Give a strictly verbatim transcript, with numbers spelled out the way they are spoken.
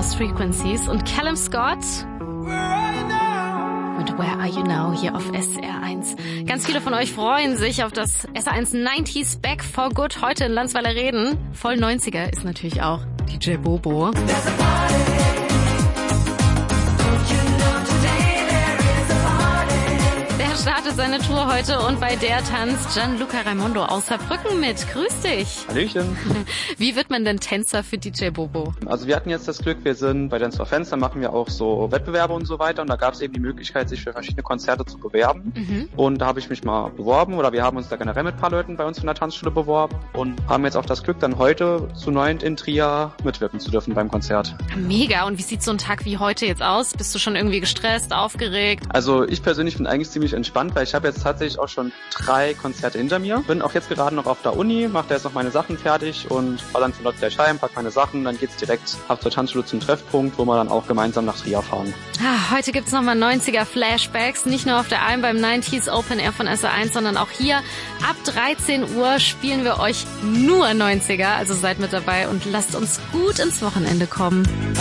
Lost Frequencies und Callum Scott mit Where Are You Now hier auf S R eins. Ganz viele von euch freuen sich auf das S R eins neunziger Back for Good heute in Landsweiler Reden. Voll neunziger ist natürlich auch D J Bobo. Der startet seine Tour heute und bei der tanzt Gianluca Raimondo aus Saarbrücken mit. Grüß dich. Hallöchen. Wie wird man denn Tänzer für D J Bobo? Also wir hatten jetzt das Glück, wir sind bei Dance for Fans, da machen wir auch so Wettbewerbe und so weiter und da gab es eben die Möglichkeit, sich für verschiedene Konzerte zu bewerben. Mhm. Und da habe ich mich mal beworben oder wir haben uns da generell mit ein paar Leuten bei uns in der Tanzschule beworben und haben jetzt auch das Glück, dann heute zu neunt in Trier mitwirken zu dürfen beim Konzert. Mega. Und wie sieht so ein Tag wie heute jetzt aus? Bist du schon irgendwie gestresst, aufgeregt? Also ich persönlich bin eigentlich ziemlich entspannt, weil ich habe jetzt tatsächlich auch schon drei Konzerte hinter mir. Bin auch jetzt gerade noch auf der Uni, mache da jetzt noch meine Sachen fertig und fahre dann von dort gleich heim, pack meine Sachen, dann geht's direkt ab zur Tanzschule zum Treffpunkt, wo wir dann auch gemeinsam nach Trier fahren. Ah, heute gibt's nochmal neunziger Flashbacks, nicht nur auf der Alm beim neunziger Open Air von S R eins, sondern auch hier ab dreizehn Uhr spielen wir euch nur neunziger, also seid mit dabei und lasst uns gut ins Wochenende kommen.